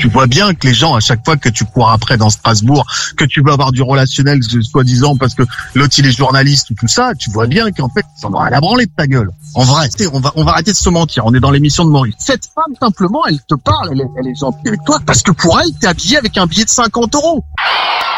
tu vois bien que les gens, à chaque fois que tu cours après dans Strasbourg, que tu veux avoir du relationnel, soi-disant, parce que l'autre il est journaliste ou tout ça, tu vois bien qu'en fait, ça va à la branler de ta gueule. En vrai, on va arrêter de se mentir. On est dans l'émission de Maurice. Cette femme, simplement, elle te parle, elle est gentille avec toi, parce que pour elle, t'es habillé avec un billet de 50 €.